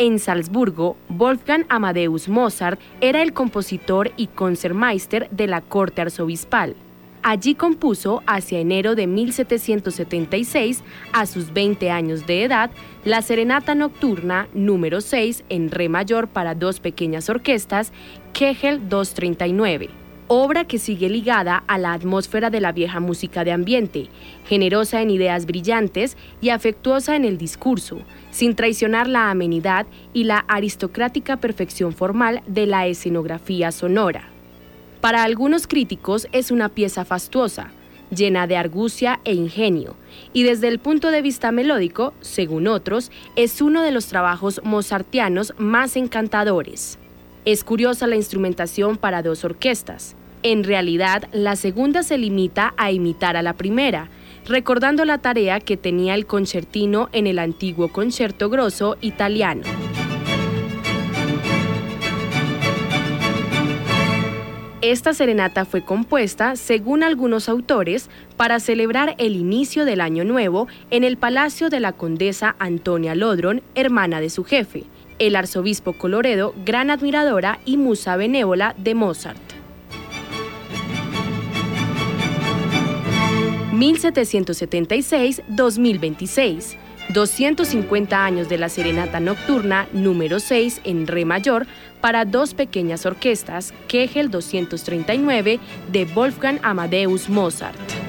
En Salzburgo, Wolfgang Amadeus Mozart era el compositor y concertmeister de la corte arzobispal. Allí compuso, hacia enero de 1776, a sus 20 años de edad, la Serenata Nocturna número 6 en re mayor para dos pequeñas orquestas, Kegel 239. Obra que sigue ligada a la atmósfera de la vieja música de ambiente, generosa en ideas brillantes y afectuosa en el discurso, sin traicionar la amenidad y la aristocrática perfección formal de la escenografía sonora. Para algunos críticos es una pieza fastuosa, llena de argucia e ingenio, y desde el punto de vista melódico, según otros, es uno de los trabajos mozartianos más encantadores. Es curiosa la instrumentación para dos orquestas. En realidad, la segunda se limita a imitar a la primera, recordando la tarea que tenía el concertino en el antiguo concerto grosso italiano. Esta serenata fue compuesta, según algunos autores, para celebrar el inicio del Año Nuevo en el palacio de la condesa Antonia Lodron, hermana de su jefe, el arzobispo Colloredo, gran admiradora y musa benévola de Mozart. 1776-2026, 250 años de la Serenata Nocturna número 6 en re mayor para dos pequeñas orquestas, Kegel 239 de Wolfgang Amadeus Mozart.